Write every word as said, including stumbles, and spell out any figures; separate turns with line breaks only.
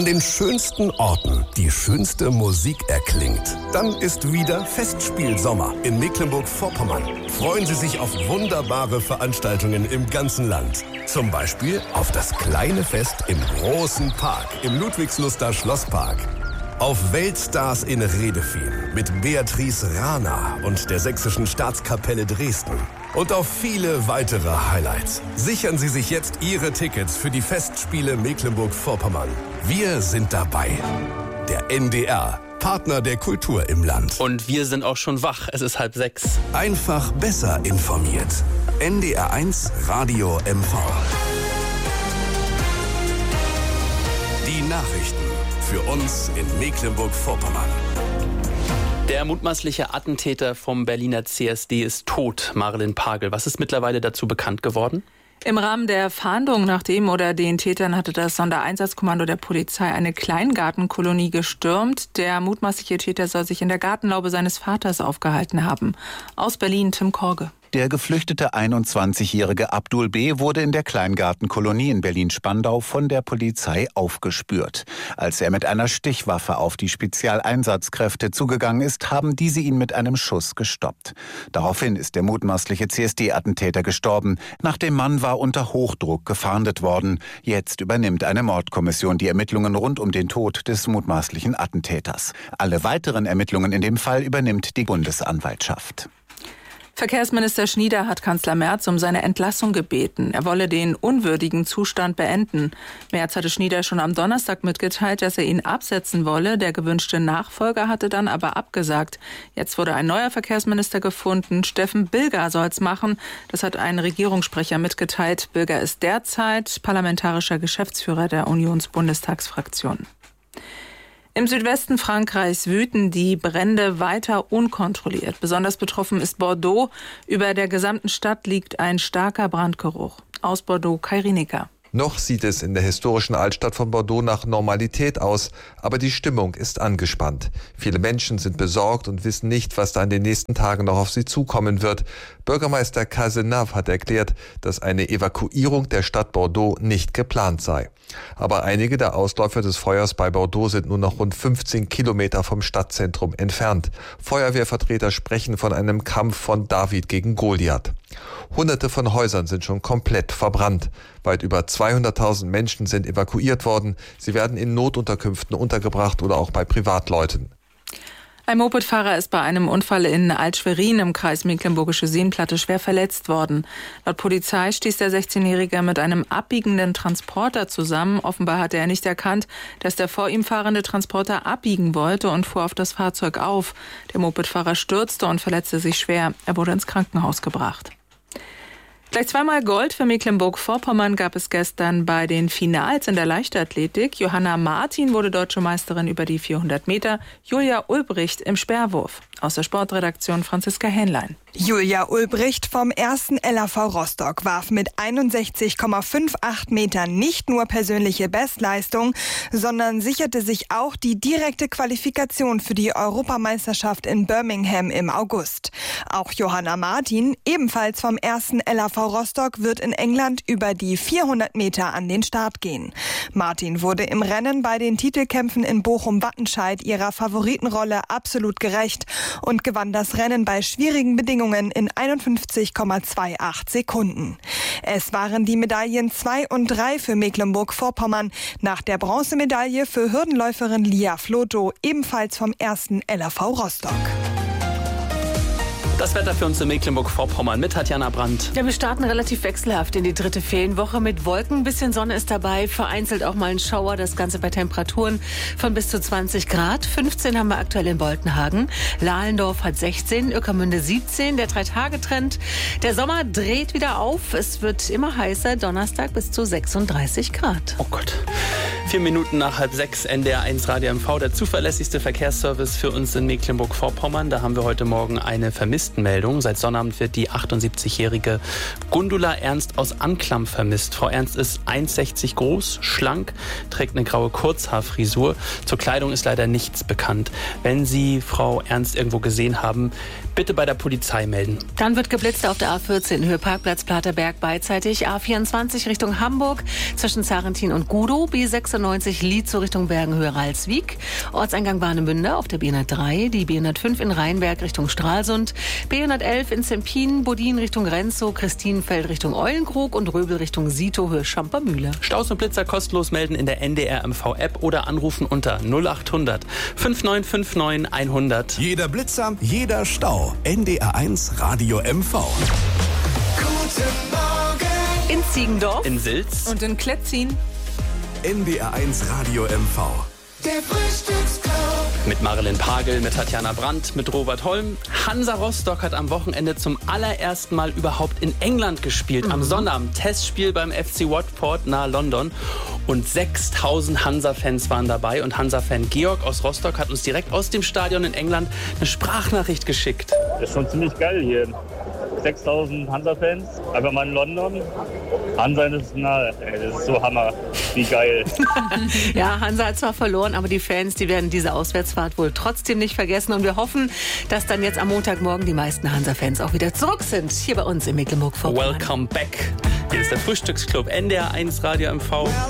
An den schönsten Orten die schönste Musik erklingt. Dann ist wieder Festspielsommer in Mecklenburg-Vorpommern. Freuen Sie sich auf wunderbare Veranstaltungen im ganzen Land. Zum Beispiel auf das kleine Fest im großen Park, im Ludwigsluster Schlosspark. Auf Weltstars in Redefehn mit Beatrice Rana und der Sächsischen Staatskapelle Dresden. Und auf viele weitere Highlights. Sichern Sie sich jetzt Ihre Tickets für die Festspiele Mecklenburg-Vorpommern. Wir sind dabei. Der N D R, Partner der Kultur im Land.
Und wir sind auch schon wach. Es ist halb sechs.
Einfach besser informiert. N D R eins Radio M V. Die Nachrichten für uns in Mecklenburg-Vorpommern.
Der mutmaßliche Attentäter vom Berliner C S D ist tot, Marilyn Pagel. Was ist mittlerweile dazu bekannt geworden?
Im Rahmen der Fahndung nach dem oder den Tätern hatte das Sondereinsatzkommando der Polizei eine Kleingartenkolonie gestürmt. Der mutmaßliche Täter soll sich in der Gartenlaube seines Vaters aufgehalten haben. Aus Berlin Tim Korge.
Der geflüchtete einundzwanzigjährige Abdul B. wurde in der Kleingartenkolonie in Berlin-Spandau von der Polizei aufgespürt. Als er mit einer Stichwaffe auf die Spezialeinsatzkräfte zugegangen ist, haben diese ihn mit einem Schuss gestoppt. Daraufhin ist der mutmaßliche C S D-Attentäter gestorben. Nach dem Mann war unter Hochdruck gefahndet worden. Jetzt übernimmt eine Mordkommission die Ermittlungen rund um den Tod des mutmaßlichen Attentäters. Alle weiteren Ermittlungen in dem Fall übernimmt die Bundesanwaltschaft.
Verkehrsminister Schnieder hat Kanzler Merz um seine Entlassung gebeten. Er wolle den unwürdigen Zustand beenden. Merz hatte Schnieder schon am Donnerstag mitgeteilt, dass er ihn absetzen wolle. Der gewünschte Nachfolger hatte dann aber abgesagt. Jetzt wurde ein neuer Verkehrsminister gefunden. Steffen Bilger soll es machen. Das hat ein Regierungssprecher mitgeteilt. Bilger ist derzeit parlamentarischer Geschäftsführer der Unionsbundestagsfraktion. Im Südwesten Frankreichs wüten die Brände weiter unkontrolliert. Besonders betroffen ist Bordeaux. Über der gesamten Stadt liegt ein starker Brandgeruch. Aus Bordeaux, Kai Rienecker.
Noch sieht es in der historischen Altstadt von Bordeaux nach Normalität aus, aber die Stimmung ist angespannt. Viele Menschen sind besorgt und wissen nicht, was da in den nächsten Tagen noch auf sie zukommen wird. Bürgermeister Cazenave hat erklärt, dass eine Evakuierung der Stadt Bordeaux nicht geplant sei. Aber einige der Ausläufer des Feuers bei Bordeaux sind nur noch rund fünfzehn Kilometer vom Stadtzentrum entfernt. Feuerwehrvertreter sprechen von einem Kampf von David gegen Goliath. Hunderte von Häusern sind schon komplett verbrannt. Weit über zweihunderttausend Menschen sind evakuiert worden. Sie werden in Notunterkünften untergebracht oder auch bei Privatleuten.
Ein Mopedfahrer ist bei einem Unfall in Alt-Schwerin im Kreis Mecklenburgische Seenplatte schwer verletzt worden. Laut Polizei stieß der sechzehnjährige mit einem abbiegenden Transporter zusammen. Offenbar hatte er nicht erkannt, dass der vor ihm fahrende Transporter abbiegen wollte und fuhr auf das Fahrzeug auf. Der Mopedfahrer stürzte und verletzte sich schwer. Er wurde ins Krankenhaus gebracht. Gleich zweimal Gold für Mecklenburg-Vorpommern gab es gestern bei den Finals in der Leichtathletik. Johanna Martin wurde deutsche Meisterin über die vierhundert Meter, Julia Ulbricht im Speerwurf. Aus der Sportredaktion Franziska Hähnlein.
Julia Ulbricht vom ersten L A V Rostock warf mit einundsechzig Komma achtundfünfzig Metern nicht nur persönliche Bestleistung, sondern sicherte sich auch die direkte Qualifikation für die Europameisterschaft in Birmingham im August. Auch Johanna Martin, ebenfalls vom ersten L A V Rostock, wird in England über die vierhundert Meter an den Start gehen. Martin wurde im Rennen bei den Titelkämpfen in Bochum-Wattenscheid ihrer Favoritenrolle absolut gerecht und gewann das Rennen bei schwierigen Bedingungen in einundfünfzig Komma achtundzwanzig Sekunden. Es waren die Medaillen zwei und drei für Mecklenburg-Vorpommern nach der Bronzemedaille für Hürdenläuferin Lia Floto, ebenfalls vom ersten L A V Rostock.
Das Wetter für uns in Mecklenburg-Vorpommern mit Tatjana Brandt.
Ja, wir starten relativ wechselhaft in die dritte Ferienwoche mit Wolken. Ein bisschen Sonne ist dabei, vereinzelt auch mal ein Schauer. Das Ganze bei Temperaturen von bis zu zwanzig Grad. fünfzehn haben wir aktuell in Boltenhagen. Lahlendorf hat sechzehn, Ueckermünde siebzehn. Der Drei-Tage-Trend. Der Sommer dreht wieder auf. Es wird immer heißer. Donnerstag bis zu sechsunddreißig Grad.
Oh Gott. Vier Minuten nach halb sechs, N D R eins Radio M V, der zuverlässigste Verkehrsservice für uns in Mecklenburg-Vorpommern. Da haben wir heute Morgen eine Vermisstenmeldung. Seit Sonnabend wird die achtundsiebzigjährige Gundula Ernst aus Anklam vermisst. Frau Ernst ist eins Komma sechzig groß, schlank, trägt eine graue Kurzhaarfrisur. Zur Kleidung ist leider nichts bekannt. Wenn Sie Frau Ernst irgendwo gesehen haben, bitte bei der Polizei melden.
Dann wird geblitzt auf der A vierzehn, Höhe Parkplatz Platerberg beidseitig. A vierundzwanzig Richtung Hamburg zwischen Zarentin und Gudow. B sechs sechsundneunzig Lietzow Richtung Bergenhöhe-Ralswiek. Ortseingang Warnemünde auf der B hundertdrei, die B hundertfünf in Rheinberg Richtung Stralsund, B hundertelf in Zempin, Bodin Richtung Renzow, Christinenfeld Richtung Eulenkrug und Röbel Richtung Sietow, Höhe Schampermühle.
Staus und Blitzer kostenlos melden in der N D R M V-App oder anrufen unter null achthundert fünf neun fünf neun hundert.
Jeder Blitzer, jeder Stau. N D R eins Radio M V.
Guten Morgen.
In Ziegendorf.
In Silz.
Und in Kletzin.
N D R eins Radio M V.
Der Frühstücksclub.
Mit Marilyn Pagel, mit Tatjana Brandt, mit Robert Holm. Hansa Rostock hat am Wochenende zum allerersten Mal überhaupt in England gespielt. Mhm. Am Sonnabend Testspiel beim F C Watford nahe London. Und sechstausend Hansa-Fans waren dabei. Und Hansa-Fan Georg aus Rostock hat uns direkt aus dem Stadion in England eine Sprachnachricht geschickt.
Das ist schon ziemlich geil hier. sechstausend Hansa-Fans, einfach mal in London. Hansa International, ey, das ist so Hammer, wie geil.
Ja, Hansa hat zwar verloren, aber die Fans, die werden diese Auswärtsfahrt wohl trotzdem nicht vergessen. Und wir hoffen, dass dann jetzt am Montagmorgen die meisten Hansa-Fans auch wieder zurück sind, hier bei uns in Mecklenburg-Vorpommern.
Welcome back. Hier ist der Frühstücksclub N D R eins Radio M V.